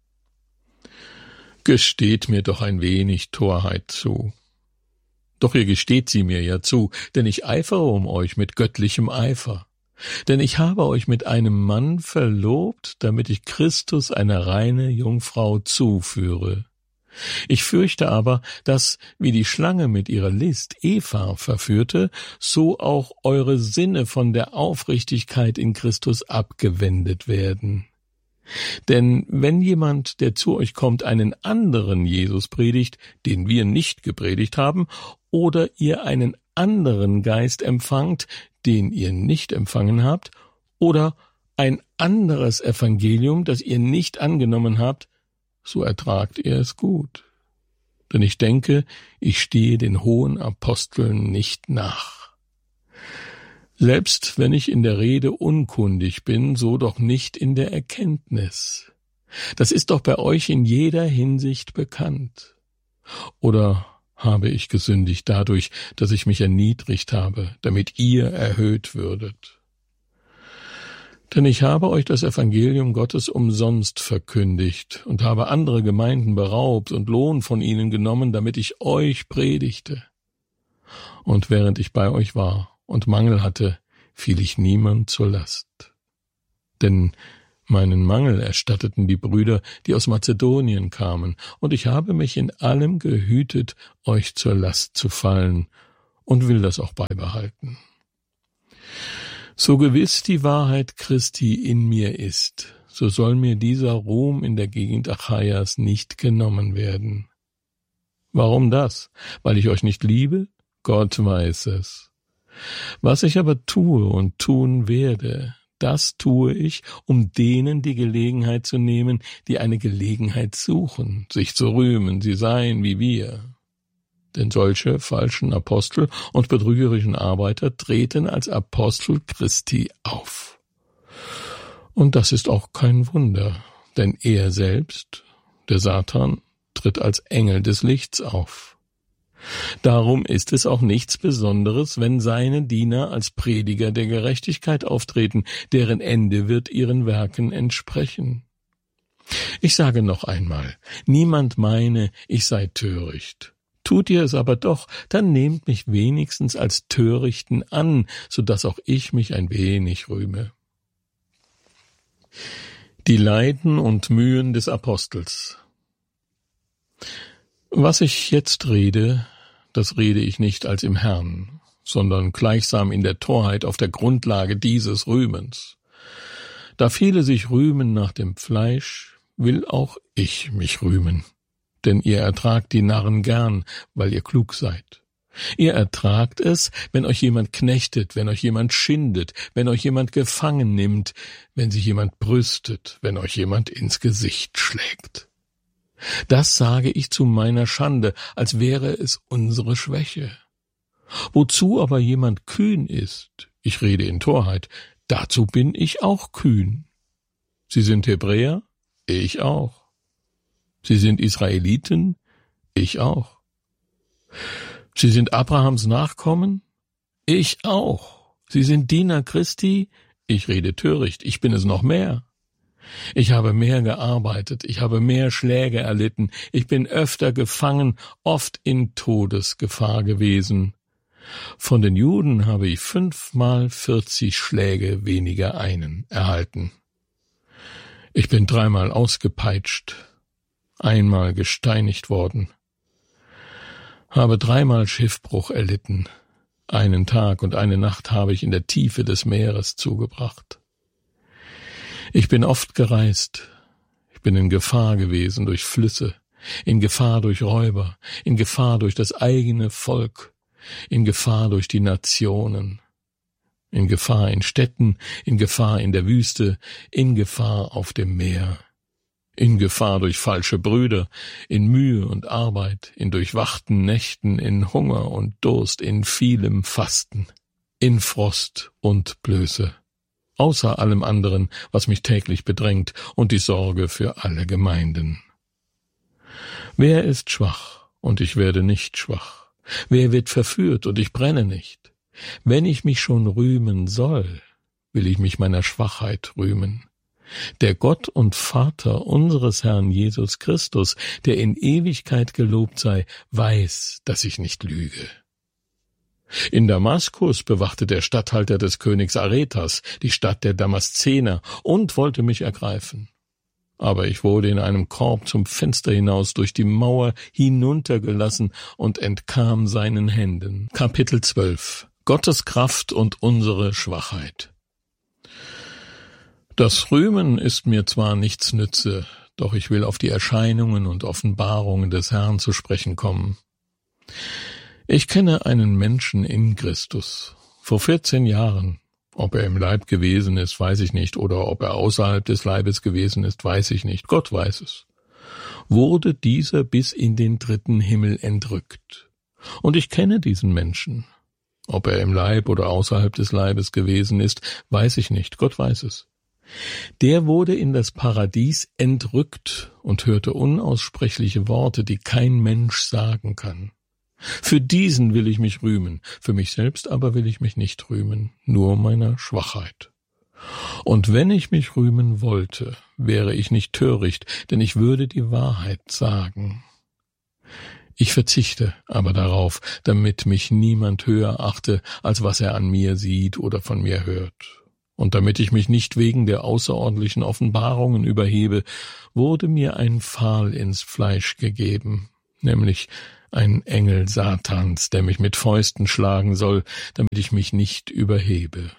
Gesteht mir doch ein wenig Torheit zu. Doch ihr gesteht sie mir ja zu, denn ich eifere um euch mit göttlichem Eifer. Denn ich habe euch mit einem Mann verlobt, damit ich Christus eine reine Jungfrau zuführe. Ich fürchte aber, dass, wie die Schlange mit ihrer List Eva verführte, so auch eure Sinne von der Aufrichtigkeit in Christus abgewendet werden. Denn wenn jemand, der zu euch kommt, einen anderen Jesus predigt, den wir nicht gepredigt haben, oder ihr einen anderen Geist empfangt, den ihr nicht empfangen habt, oder ein anderes Evangelium, das ihr nicht angenommen habt, so ertragt ihr es gut. Denn ich denke, ich stehe den hohen Aposteln nicht nach. Selbst wenn ich in der Rede unkundig bin, so doch nicht in der Erkenntnis. Das ist doch bei euch in jeder Hinsicht bekannt. Oder habe ich gesündigt dadurch, dass ich mich erniedrigt habe, damit ihr erhöht würdet? Denn ich habe euch das Evangelium Gottes umsonst verkündigt und habe andere Gemeinden beraubt und Lohn von ihnen genommen, damit ich euch predigte. Und während ich bei euch war und Mangel hatte, fiel ich niemand zur Last. Denn meinen Mangel erstatteten die Brüder, die aus Mazedonien kamen, und ich habe mich in allem gehütet, euch zur Last zu fallen, und will das auch beibehalten. So gewiss die Wahrheit Christi in mir ist, so soll mir dieser Ruhm in der Gegend Achaias nicht genommen werden. Warum das? Weil ich euch nicht liebe? Gott weiß es. Was ich aber tue und tun werde, das tue ich, um denen die Gelegenheit zu nehmen, die eine Gelegenheit suchen, sich zu rühmen, sie seien wie wir. Denn solche falschen Apostel und betrügerischen Arbeiter treten als Apostel Christi auf. Und das ist auch kein Wunder, denn er selbst, der Satan, tritt als Engel des Lichts auf. Darum ist es auch nichts Besonderes, wenn seine Diener als Prediger der Gerechtigkeit auftreten, deren Ende wird ihren Werken entsprechen. Ich sage noch einmal, niemand meine, ich sei töricht. Tut ihr es aber doch, dann nehmt mich wenigstens als Törichten an, so dass auch ich mich ein wenig rühme. Die Leiden und Mühen des Apostels. Was ich jetzt rede, das rede ich nicht als im Herrn, sondern gleichsam in der Torheit auf der Grundlage dieses Rühmens. Da viele sich rühmen nach dem Fleisch, will auch ich mich rühmen. Denn ihr ertragt die Narren gern, weil ihr klug seid. Ihr ertragt es, wenn euch jemand knechtet, wenn euch jemand schindet, wenn euch jemand gefangen nimmt, wenn sich jemand brüstet, wenn euch jemand ins Gesicht schlägt. Das sage ich zu meiner Schande, als wäre es unsere Schwäche. Wozu aber jemand kühn ist, ich rede in Torheit, dazu bin ich auch kühn. Sie sind Hebräer, ich auch. Sie sind Israeliten, ich auch. Sie sind Abrahams Nachkommen, ich auch. Sie sind Diener Christi, ich rede töricht, ich bin es noch mehr. Ich habe mehr gearbeitet, ich habe mehr Schläge erlitten, ich bin öfter gefangen, oft in Todesgefahr gewesen. Von den Juden habe ich fünfmal vierzig Schläge weniger einen erhalten. Ich bin dreimal ausgepeitscht, einmal gesteinigt worden, habe dreimal Schiffbruch erlitten, einen Tag und eine Nacht habe ich in der Tiefe des Meeres zugebracht. Ich bin oft gereist, ich bin in Gefahr gewesen durch Flüsse, in Gefahr durch Räuber, in Gefahr durch das eigene Volk, in Gefahr durch die Nationen, in Gefahr in Städten, in Gefahr in der Wüste, in Gefahr auf dem Meer, in Gefahr durch falsche Brüder, in Mühe und Arbeit, in durchwachten Nächten, in Hunger und Durst, in vielem Fasten, in Frost und Blöße, außer allem anderen, was mich täglich bedrängt, und die Sorge für alle Gemeinden. Wer ist schwach, und ich werde nicht schwach? Wer wird verführt, und ich brenne nicht? Wenn ich mich schon rühmen soll, will ich mich meiner Schwachheit rühmen. Der Gott und Vater unseres Herrn Jesus Christus, der in Ewigkeit gelobt sei, weiß, dass ich nicht lüge. In Damaskus bewachte der Statthalter des Königs Aretas die Stadt der Damaszener und wollte mich ergreifen. Aber ich wurde in einem Korb zum Fenster hinaus durch die Mauer hinuntergelassen und entkam seinen Händen. Kapitel zwölf. Gottes Kraft und unsere Schwachheit. Das Rühmen ist mir zwar nichts nütze, doch ich will auf die Erscheinungen und Offenbarungen des Herrn zu sprechen kommen. Ich kenne einen Menschen in Christus. Vor vierzehn Jahren, ob er im Leib gewesen ist, weiß ich nicht, oder ob er außerhalb des Leibes gewesen ist, weiß ich nicht, Gott weiß es, wurde dieser bis in den dritten Himmel entrückt. Und ich kenne diesen Menschen. Ob er im Leib oder außerhalb des Leibes gewesen ist, weiß ich nicht, Gott weiß es. Der wurde in das Paradies entrückt und hörte unaussprechliche Worte, die kein Mensch sagen kann. Für diesen will ich mich rühmen, für mich selbst aber will ich mich nicht rühmen, nur meiner Schwachheit. Und wenn ich mich rühmen wollte, wäre ich nicht töricht, denn ich würde die Wahrheit sagen. Ich verzichte aber darauf, damit mich niemand höher achte, als was er an mir sieht oder von mir hört. Und damit ich mich nicht wegen der außerordentlichen Offenbarungen überhebe, wurde mir ein Pfahl ins Fleisch gegeben, nämlich ein Engel Satans, der mich mit Fäusten schlagen soll, damit ich mich nicht überhebe.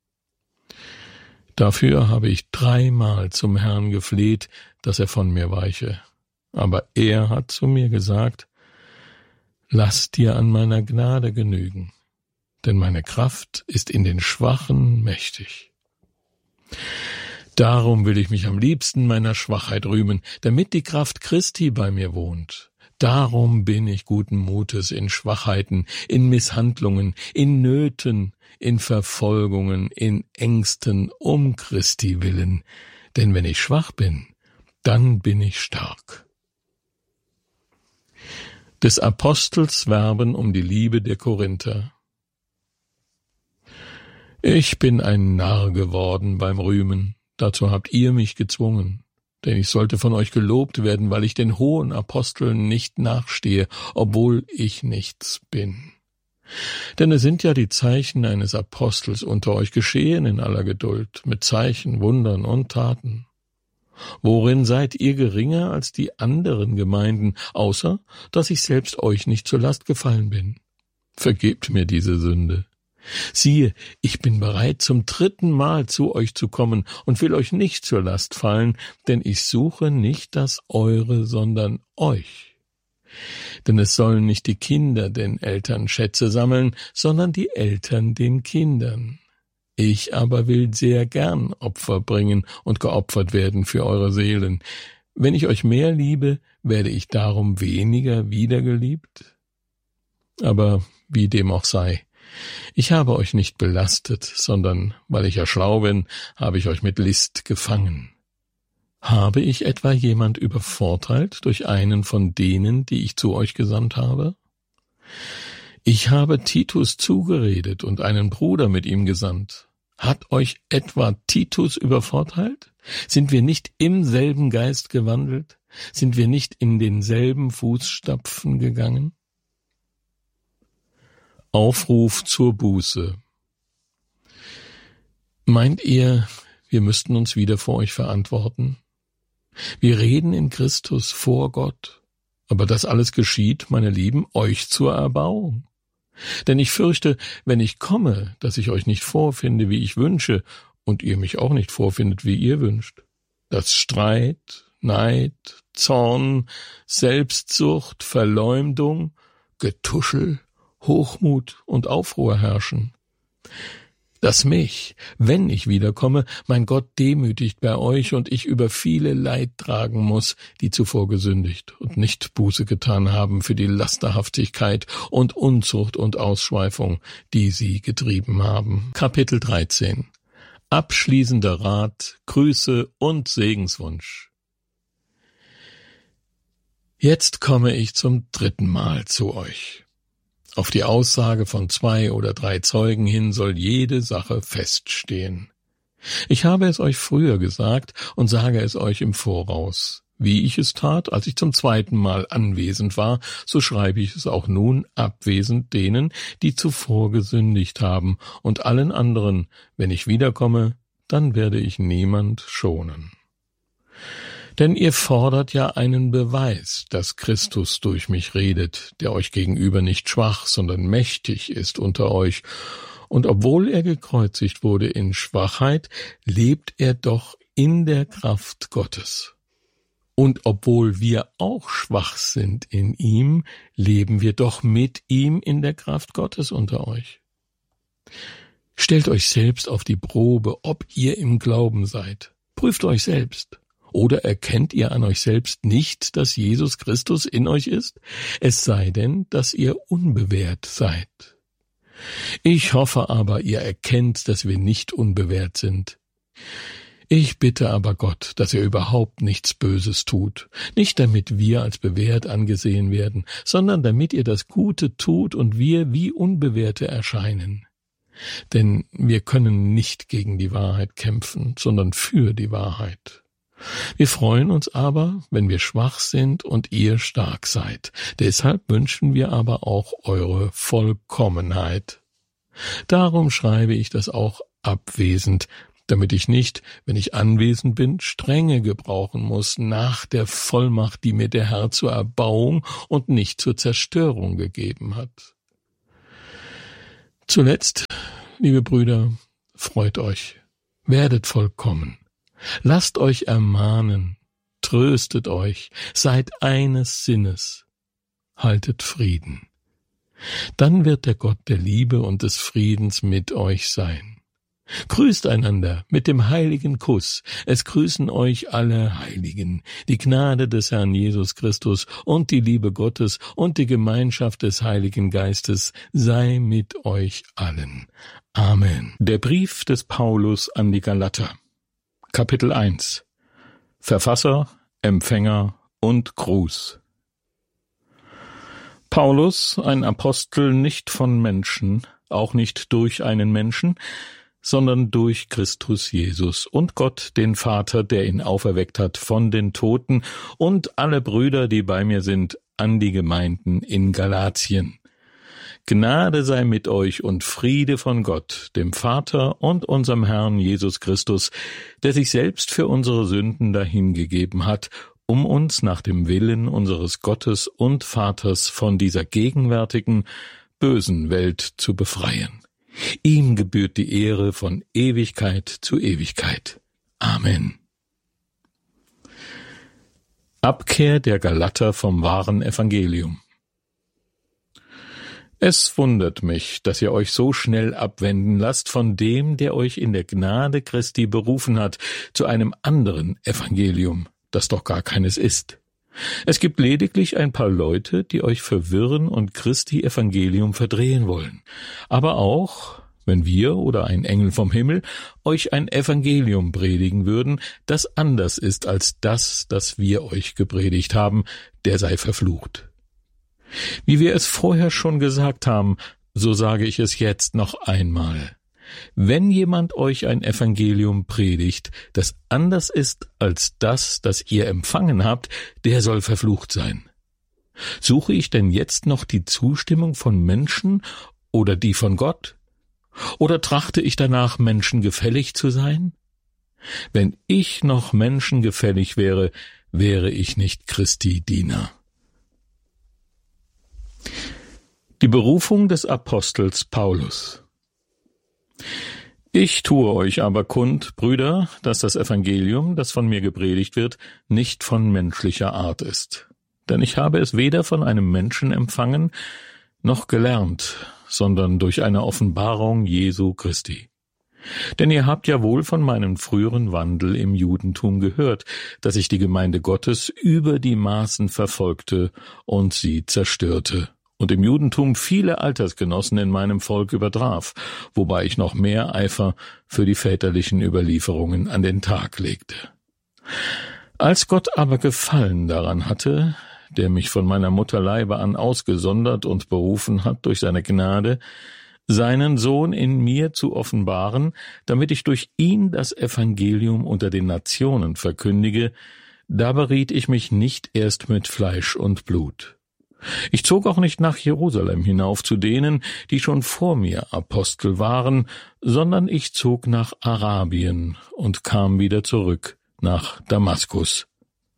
Dafür habe ich dreimal zum Herrn gefleht, dass er von mir weiche. Aber er hat zu mir gesagt: Lass dir an meiner Gnade genügen, denn meine Kraft ist in den Schwachen mächtig. Darum will ich mich am liebsten meiner Schwachheit rühmen, damit die Kraft Christi bei mir wohnt. Darum bin ich guten Mutes in Schwachheiten, in Misshandlungen, in Nöten, in Verfolgungen, in Ängsten um Christi willen. Denn wenn ich schwach bin, dann bin ich stark. Des Apostels Werben um die Liebe der Korinther. Ich bin ein Narr geworden beim Rühmen, dazu habt ihr mich gezwungen. Denn ich sollte von euch gelobt werden, weil ich den hohen Aposteln nicht nachstehe, obwohl ich nichts bin. Denn es sind ja die Zeichen eines Apostels unter euch geschehen in aller Geduld, mit Zeichen, Wundern und Taten. Worin seid ihr geringer als die anderen Gemeinden, außer dass ich selbst euch nicht zur Last gefallen bin? Vergebt mir diese Sünde. Siehe, ich bin bereit, zum dritten Mal zu euch zu kommen und will euch nicht zur Last fallen, denn ich suche nicht das Eure, sondern euch. Denn es sollen nicht die Kinder den Eltern Schätze sammeln, sondern die Eltern den Kindern. Ich aber will sehr gern Opfer bringen und geopfert werden für eure Seelen. Wenn ich euch mehr liebe, werde ich darum weniger wiedergeliebt? Aber wie dem auch sei, ich habe euch nicht belastet, sondern, weil ich ja schlau bin, habe ich euch mit List gefangen. Habe ich etwa jemand übervorteilt durch einen von denen, die ich zu euch gesandt habe? Ich habe Titus zugeredet und einen Bruder mit ihm gesandt. Hat euch etwa Titus übervorteilt? Sind wir nicht im selben Geist gewandelt? Sind wir nicht in denselben Fußstapfen gegangen? Aufruf zur Buße. Meint ihr, wir müssten uns wieder vor euch verantworten? Wir reden in Christus vor Gott, aber das alles geschieht, meine Lieben, euch zur Erbauung. Denn ich fürchte, wenn ich komme, dass ich euch nicht vorfinde, wie ich wünsche, und ihr mich auch nicht vorfindet, wie ihr wünscht. Dass Streit, Neid, Zorn, Selbstsucht, Verleumdung, Getuschel, Hochmut und Aufruhr herrschen. Dass mich, wenn ich wiederkomme, mein Gott demütigt bei euch und ich über viele Leid tragen muss, die zuvor gesündigt und nicht Buße getan haben für die Lasterhaftigkeit und Unzucht und Ausschweifung, die sie getrieben haben. Kapitel dreizehn. Abschließender Rat, Grüße und Segenswunsch. Jetzt komme ich zum dritten Mal zu euch. Auf die Aussage von zwei oder drei Zeugen hin soll jede Sache feststehen. Ich habe es euch früher gesagt und sage es euch im Voraus. Wie ich es tat, als ich zum zweiten Mal anwesend war, so schreibe ich es auch nun abwesend denen, die zuvor gesündigt haben, und allen anderen, wenn ich wiederkomme, dann werde ich niemand schonen. Denn ihr fordert ja einen Beweis, dass Christus durch mich redet, der euch gegenüber nicht schwach, sondern mächtig ist unter euch. Und obwohl er gekreuzigt wurde in Schwachheit, lebt er doch in der Kraft Gottes. Und obwohl wir auch schwach sind in ihm, leben wir doch mit ihm in der Kraft Gottes unter euch. Stellt euch selbst auf die Probe, ob ihr im Glauben seid. Prüft euch selbst. Oder erkennt ihr an euch selbst nicht, dass Jesus Christus in euch ist? Es sei denn, dass ihr unbewehrt seid. Ich hoffe aber, ihr erkennt, dass wir nicht unbewehrt sind. Ich bitte aber Gott, dass er überhaupt nichts Böses tut, nicht damit wir als bewährt angesehen werden, sondern damit ihr das Gute tut und wir wie Unbewährte erscheinen. Denn wir können nicht gegen die Wahrheit kämpfen, sondern für die Wahrheit. Wir freuen uns aber, wenn wir schwach sind und ihr stark seid. Deshalb wünschen wir aber auch eure Vollkommenheit. Darum schreibe ich das auch abwesend, damit ich nicht, wenn ich anwesend bin, Strenge gebrauchen muss nach der Vollmacht, die mir der Herr zur Erbauung und nicht zur Zerstörung gegeben hat. Zuletzt, liebe Brüder, freut euch, werdet vollkommen, lasst euch ermahnen, tröstet euch, seid eines Sinnes, haltet Frieden. Dann wird der Gott der Liebe und des Friedens mit euch sein. Grüßt einander mit dem heiligen Kuss. Es grüßen euch alle Heiligen. Die Gnade des Herrn Jesus Christus und die Liebe Gottes und die Gemeinschaft des Heiligen Geistes sei mit euch allen. Amen. Der Brief des Paulus an die Galater. Kapitel eins. Verfasser, Empfänger und Gruß. Paulus, ein Apostel nicht von Menschen, auch nicht durch einen Menschen, sondern durch Christus Jesus und Gott, den Vater, der ihn auferweckt hat von den Toten, und alle Brüder, die bei mir sind, an die Gemeinden in Galatien. Gnade sei mit euch und Friede von Gott, dem Vater und unserem Herrn Jesus Christus, der sich selbst für unsere Sünden dahingegeben hat, um uns nach dem Willen unseres Gottes und Vaters von dieser gegenwärtigen, bösen Welt zu befreien. Ihm gebührt die Ehre von Ewigkeit zu Ewigkeit. Amen. Abkehr der Galater vom wahren Evangelium. Es wundert mich, dass ihr euch so schnell abwenden lasst von dem, der euch in der Gnade Christi berufen hat, zu einem anderen Evangelium, das doch gar keines ist. Es gibt lediglich ein paar Leute, die euch verwirren und Christi Evangelium verdrehen wollen. Aber auch, wenn wir oder ein Engel vom Himmel euch ein Evangelium predigen würden, das anders ist als das, das wir euch gepredigt haben, der sei verflucht. Wie wir es vorher schon gesagt haben, so sage ich es jetzt noch einmal. Wenn jemand euch ein Evangelium predigt, das anders ist als das, das ihr empfangen habt, der soll verflucht sein. Suche ich denn jetzt noch die Zustimmung von Menschen oder die von Gott? Oder trachte ich danach, Menschen gefällig zu sein? Wenn ich noch Menschen gefällig wäre, wäre ich nicht Christi Diener. Die Berufung des Apostels Paulus. Ich tue euch aber kund, Brüder, dass das Evangelium, das von mir gepredigt wird, nicht von menschlicher Art ist. Denn ich habe es weder von einem Menschen empfangen, noch gelernt, sondern durch eine Offenbarung Jesu Christi. Denn ihr habt ja wohl von meinem früheren Wandel im Judentum gehört, dass ich die Gemeinde Gottes über die Maßen verfolgte und sie zerstörte. Und im Judentum viele Altersgenossen in meinem Volk übertraf, wobei ich noch mehr Eifer für die väterlichen Überlieferungen an den Tag legte. Als Gott aber Gefallen daran hatte, der mich von meiner Mutterleibe an ausgesondert und berufen hat durch seine Gnade, seinen Sohn in mir zu offenbaren, damit ich durch ihn das Evangelium unter den Nationen verkündige, da beriet ich mich nicht erst mit Fleisch und Blut. Ich zog auch nicht nach Jerusalem hinauf zu denen, die schon vor mir Apostel waren, sondern ich zog nach Arabien und kam wieder zurück nach Damaskus.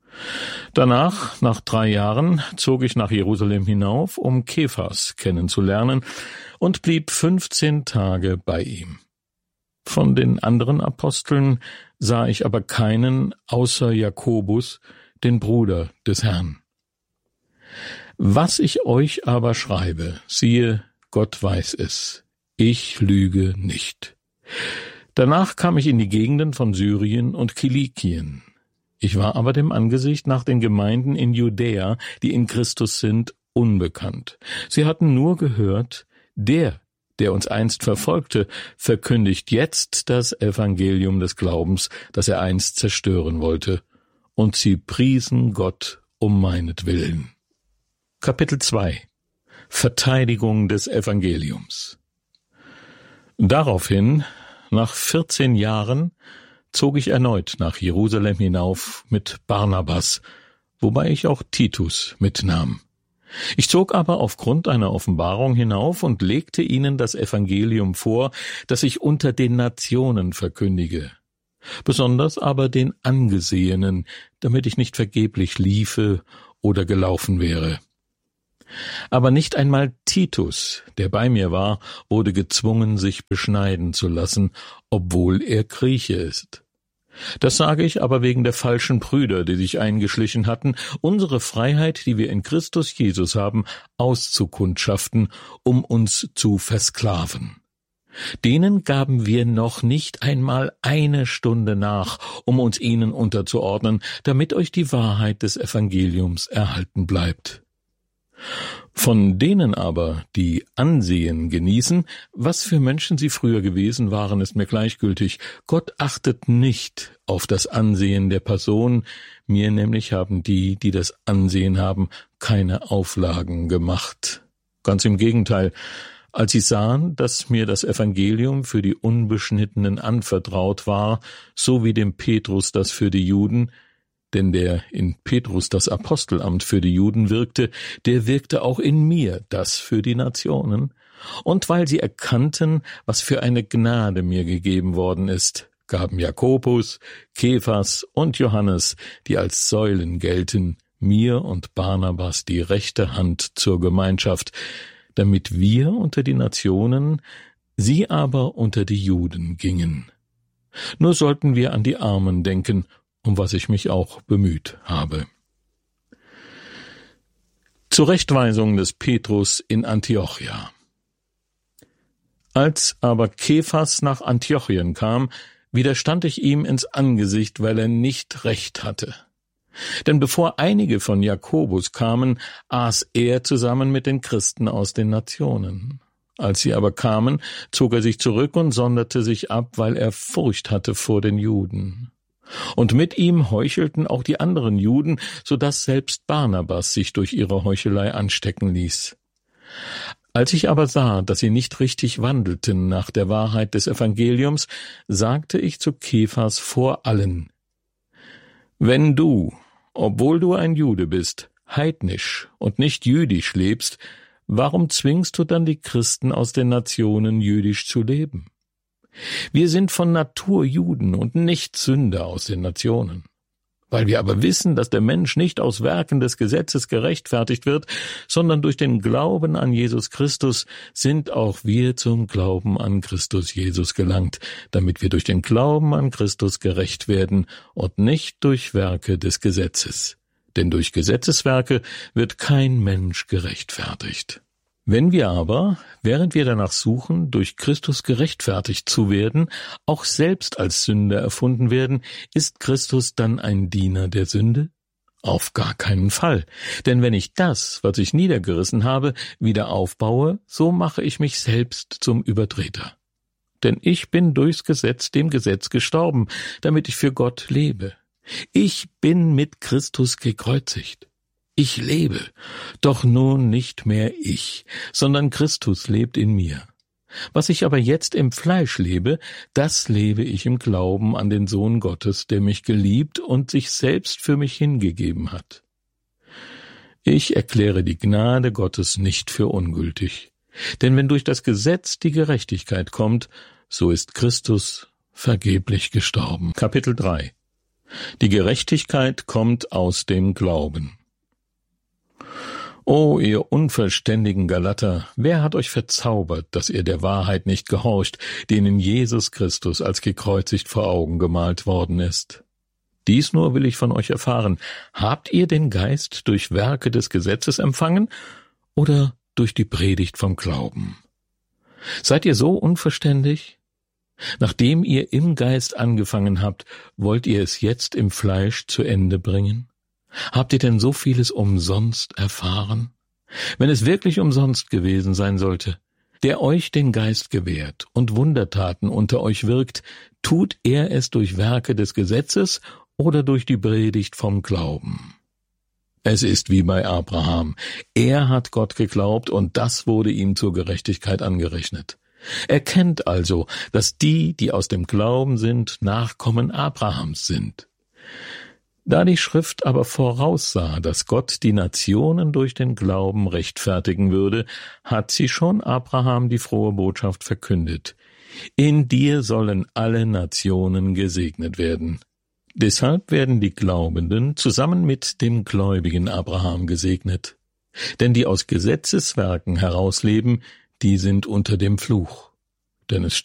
Danach, nach drei Jahren, zog ich nach Jerusalem hinauf, um Kephas kennenzulernen, und blieb fünfzehn Tage bei ihm. Von den anderen Aposteln sah ich aber keinen außer Jakobus, den Bruder des Herrn. Was ich euch aber schreibe, siehe, Gott weiß es, ich lüge nicht. Danach kam ich in die Gegenden von Syrien und Kilikien. Ich war aber dem Angesicht nach den Gemeinden in Judäa, die in Christus sind, unbekannt. Sie hatten nur gehört, der, der uns einst verfolgte, verkündigt jetzt das Evangelium des Glaubens, das er einst zerstören wollte. Und sie priesen Gott um meinetwillen. Kapitel zwei. Verteidigung des Evangeliums. Daraufhin, nach vierzehn Jahren, zog ich erneut nach Jerusalem hinauf mit Barnabas, wobei ich auch Titus mitnahm. Ich zog aber aufgrund einer Offenbarung hinauf und legte ihnen das Evangelium vor, das ich unter den Nationen verkündige, besonders aber den Angesehenen, damit ich nicht vergeblich liefe oder gelaufen wäre. Aber nicht einmal Titus, der bei mir war, wurde gezwungen, sich beschneiden zu lassen, obwohl er Grieche ist. Das sage ich aber wegen der falschen Brüder, die sich eingeschlichen hatten, unsere Freiheit, die wir in Christus Jesus haben, auszukundschaften, um uns zu versklaven. Denen gaben wir noch nicht einmal eine Stunde nach, um uns ihnen unterzuordnen, damit euch die Wahrheit des Evangeliums erhalten bleibt. Von denen aber, die Ansehen genießen, was für Menschen sie früher gewesen waren, ist mir gleichgültig. Gott achtet nicht auf das Ansehen der Person, mir nämlich haben die, die das Ansehen haben, keine Auflagen gemacht. Ganz im Gegenteil, als sie sahen, dass mir das Evangelium für die Unbeschnittenen anvertraut war, so wie dem Petrus das für die Juden, denn der in Petrus das Apostelamt für die Juden wirkte, der wirkte auch in mir das für die Nationen. Und weil sie erkannten, was für eine Gnade mir gegeben worden ist, gaben Jakobus, Kephas und Johannes, die als Säulen gelten, mir und Barnabas die rechte Hand zur Gemeinschaft, damit wir unter die Nationen, sie aber unter die Juden gingen. Nur sollten wir an die Armen denken, um was ich mich auch bemüht habe. Zurechtweisung des Petrus in Antiochia. Als aber Kephas nach Antiochien kam, widerstand ich ihm ins Angesicht, weil er nicht recht hatte. Denn bevor einige von Jakobus kamen, aß er zusammen mit den Christen aus den Nationen. Als sie aber kamen, zog er sich zurück und sonderte sich ab, weil er Furcht hatte vor den Juden. Und mit ihm heuchelten auch die anderen Juden, so dass selbst Barnabas sich durch ihre Heuchelei anstecken ließ. Als ich aber sah, dass sie nicht richtig wandelten nach der Wahrheit des Evangeliums, sagte ich zu Kephas vor allen: Wenn du, obwohl du ein Jude bist, heidnisch und nicht jüdisch lebst, warum zwingst du dann die Christen aus den Nationen, jüdisch zu leben? Wir sind von Natur Juden und nicht Sünder aus den Nationen. Weil wir aber wissen, dass der Mensch nicht aus Werken des Gesetzes gerechtfertigt wird, sondern durch den Glauben an Jesus Christus, sind auch wir zum Glauben an Christus Jesus gelangt, damit wir durch den Glauben an Christus gerecht werden und nicht durch Werke des Gesetzes. Denn durch Gesetzeswerke wird kein Mensch gerechtfertigt. Wenn wir aber, während wir danach suchen, durch Christus gerechtfertigt zu werden, auch selbst als Sünder erfunden werden, ist Christus dann ein Diener der Sünde? Auf gar keinen Fall. Denn wenn ich das, was ich niedergerissen habe, wieder aufbaue, so mache ich mich selbst zum Übertreter. Denn ich bin durchs Gesetz dem Gesetz gestorben, damit ich für Gott lebe. Ich bin mit Christus gekreuzigt. Ich lebe, doch nun nicht mehr ich, sondern Christus lebt in mir. Was ich aber jetzt im Fleisch lebe, das lebe ich im Glauben an den Sohn Gottes, der mich geliebt und sich selbst für mich hingegeben hat. Ich erkläre die Gnade Gottes nicht für ungültig, denn wenn durch das Gesetz die Gerechtigkeit kommt, so ist Christus vergeblich gestorben. Kapitel drei. Die Gerechtigkeit kommt aus dem Glauben. O ihr unverständigen Galater, wer hat euch verzaubert, dass ihr der Wahrheit nicht gehorcht, denen Jesus Christus als gekreuzigt vor Augen gemalt worden ist? Dies nur will ich von euch erfahren: Habt ihr den Geist durch Werke des Gesetzes empfangen oder durch die Predigt vom Glauben? Seid ihr so unverständig? Nachdem ihr im Geist angefangen habt, wollt ihr es jetzt im Fleisch zu Ende bringen? Habt ihr denn so vieles umsonst erfahren? Wenn es wirklich umsonst gewesen sein sollte, der euch den Geist gewährt und Wundertaten unter euch wirkt, tut er es durch Werke des Gesetzes oder durch die Predigt vom Glauben? Es ist wie bei Abraham. Er hat Gott geglaubt und das wurde ihm zur Gerechtigkeit angerechnet. Erkennt also, dass die, die aus dem Glauben sind, Nachkommen Abrahams sind. Da die Schrift aber voraussah, dass Gott die Nationen durch den Glauben rechtfertigen würde, hat sie schon Abraham die frohe Botschaft verkündet. In dir sollen alle Nationen gesegnet werden. Deshalb werden die Glaubenden zusammen mit dem gläubigen Abraham gesegnet. Denn die aus Gesetzeswerken herausleben, die sind unter dem Fluch. Denn es